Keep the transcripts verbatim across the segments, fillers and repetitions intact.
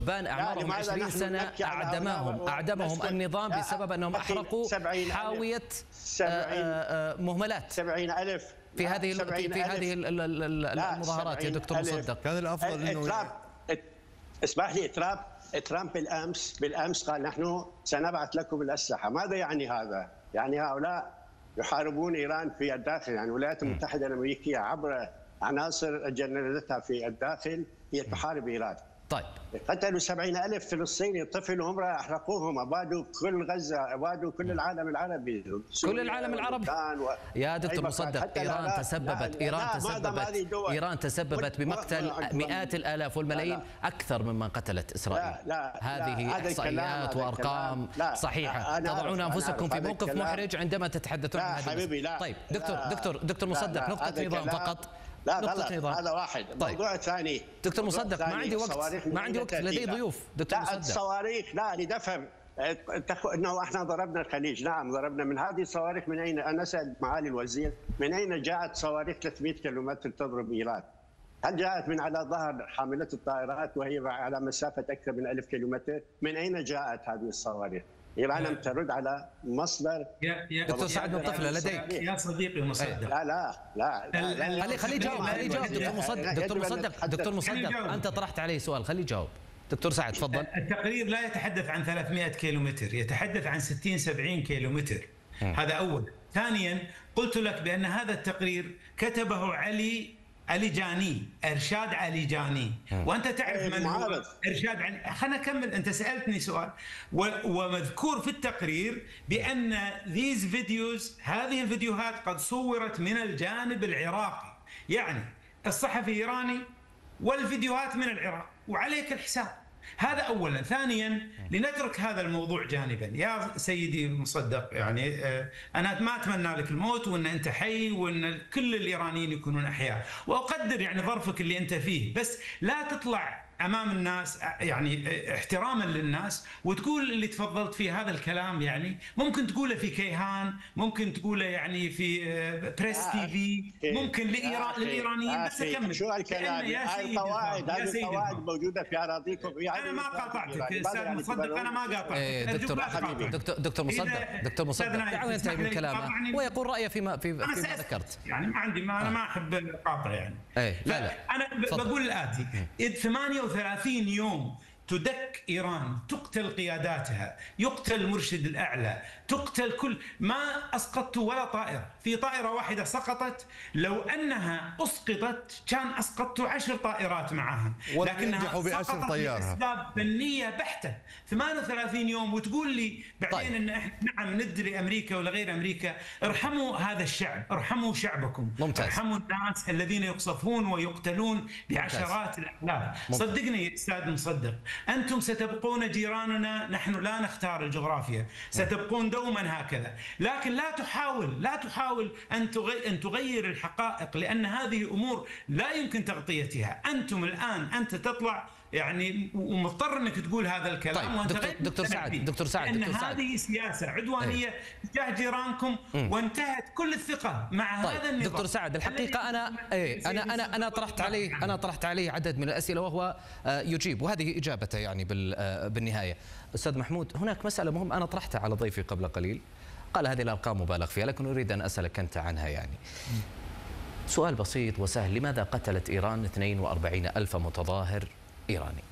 شبان أعمارهم عشرين سنة أعدمهم أعدمهم النظام بسبب أنهم أحرقوا حاوية مهملات سبعين ألف في هذه في هذه المظاهرات يا دكتور مصدق. كان الأفضل إنه اسمح لي. ترامب ترامب بالأمس بالأمس قال نحن سنبعث لكم الأسلحة. ماذا يعني هذا؟ يعني هؤلاء يحاربون إيران في الداخل، يعني الولايات المتحدة الأمريكية عبر عناصر جندتها في الداخل هي تحارب إيران. طيب قتلوا سبعين ألف فلسطيني، طفل وامرأة، أحرقوهم، أبادوا كل غزة، أبادوا كل العالم العربي، كل العالم العربي و... يا دكتور مصدق، إيران تسببت إيران تسببت إيران تسببت بمقتل مئات الآلاف والملايين أكثر ممن قتلت إسرائيل. لا لا هذه إحصائيات وأرقام صحيحة. تضعون أنفسكم في موقف محرج عندما تتحدثون عن هذه. طيب دكتور دكتور دكتور مصدق، نقطة نظام فقط. لا غلط، هذا واحد. طيب. موضوع ثاني دكتور مصدق، ما عندي وقت ما عندي وقت لدي ضيوف. دكتور لا مصدق، الصواريخ لا لدفع انه احنا ضربنا الخليج. نعم ضربنا. من هذه الصواريخ من اين؟ انا اسال معالي الوزير، من اين جاءت صواريخ ثلاثمئة كيلومتر تضرب ايران؟ هل جاءت من على ظهر حاملة الطائرات وهي على مسافة أكثر من ألف كيلومتر؟ من أين جاءت هذه الصواريخ؟ إيران لم ترد على مصدر. يا يا دكتور سعد من طفلة لديك يا صديقي مصدق. لا لا لا خليه خليه يجاوب خليه يجاوب دكتور مصدق. دكتور مصدق دكتور مصدق أنت طرحت عليه سؤال، خليه يجاوب. دكتور سعد تفضل. التقرير لا يتحدث عن ثلاثمئة كيلومتر، يتحدث عن ستين سبعين كيلومتر. هذا أول. ثانيا قلت لك بأن هذا التقرير كتبه علي عليجاني، إرشاد عليجاني، وأنت تعرف من هو إرشاد علي. خلنا نكمل. أنت سألتني سؤال ومذكور في التقرير بأن these videos هذه الفيديوهات قد صورت من الجانب العراقي، يعني الصحفي إيراني والفيديوهات من العراق، وعليك الحساب. هذا اولا. ثانيا لنترك هذا الموضوع جانبا يا سيدي مصدق، يعني انا ما اتمنى لك الموت وان انت حي وان كل الايرانيين يكونون احياء، واقدر يعني ظرفك اللي انت فيه، بس لا تطلع امام الناس يعني احتراما للناس وتقول اللي تفضلت فيه. هذا الكلام يعني ممكن تقوله في كيهان، ممكن تقوله يعني في بريس تي في، ممكن لإيران للايرانيين. بس اكمل. شو هالكلام؟ هاي القواعد هذه القواعد موجوده في اراضيكم. انا ما قاطعتك استاذ مصدق، انا ما قاطعتك. دكتور دكتور دكتور مصدق دكتور مصدق دعوه ينتهي من كلامه ويقول رايه فيما فيما ذكرت. يعني ما عندي ما انا ما احب القاطع يعني. لا لا انا بقول الاتي: ثمانية وثلاثين يوم تدك إيران، تقتل قياداتها، يقتل المرشد الأعلى، تقتل كل ما أسقطت ولا طائرة. في طائرة واحدة سقطت، لو أنها أسقطت كان أسقطت عشر طائرات معها، لكنها سقطت لأسباب فنية بحتة. ثمانية وثلاثين يوم وتقول لي بعدين طيب. إن إحنا نعم ندري أمريكا ولا غير أمريكا. ارحموا هذا الشعب، ارحموا شعبكم. ممتاز. ارحموا الناس الذين يقصفون ويقتلون بعشرات الآلاف. صدقني يا أستاذ مصدق، أنتم ستبقون جيراننا، نحن لا نختار الجغرافيا، ستبقون دوما هكذا. لكن لا تحاول لا تحاول أن أن تغير الحقائق، لأن هذه أمور لا يمكن تغطيتها. أنتم الآن أنت تطلع يعني ومضطر انك تقول هذا الكلام. طيب دكتور, دكتور سعد دكتور سعد ان دكتور سعد. هذه سياسه عدوانيه تجاه جيرانكم وانتهت كل الثقه مع طيب هذا النظام. دكتور سعد الحقيقه انا ايه انا انا انا طرحت عليه انا طرحت عليه عدد من الاسئله وهو يجيب، وهذه اجابته يعني بالنهايه. استاذ محمود، هناك مساله مهمه انا طرحتها على ضيفي قبل قليل، قال هذه الارقام مبالغ فيها، لكن اريد ان اسالك انت عنها. يعني سؤال بسيط وسهل: لماذا قتلت ايران اثنين وأربعين ألف متظاهر ايراني؟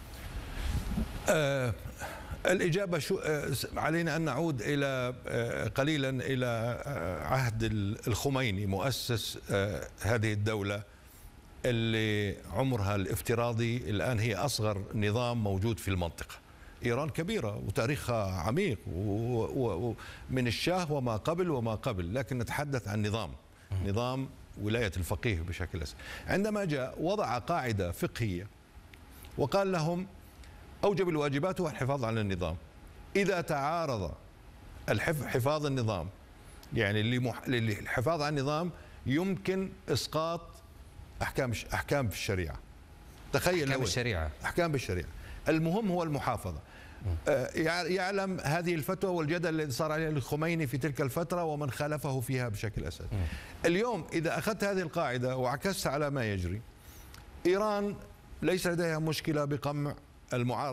آه الإجابة شو آه علينا أن نعود إلى آه قليلا إلى آه عهد الخميني مؤسس آه هذه الدولة اللي عمرها الافتراضي الآن هي أصغر نظام موجود في المنطقة. إيران كبيرة وتاريخها عميق ومن الشاه وما قبل وما قبل، لكن نتحدث عن نظام نظام ولاية الفقيه بشكل أساسي. عندما جاء وضع قاعدة فقهية وقال لهم أوجب الواجبات هو الحفاظ على النظام. إذا تعارض الحفاظ النظام يعني الحفاظ على النظام يمكن إسقاط أحكام أحكام في الشريعة. تخيل أحكام الشريعة أحكام بالشريعة. المهم هو المحافظة. يعلم هذه الفتوى والجدل الذي صار عليه الخميني في تلك الفترة ومن خالفه فيها بشكل أساسي. اليوم إذا أخذت هذه القاعدة وعكست على ما يجري، إيران ليس لديها مشكلة بقمع المعارضة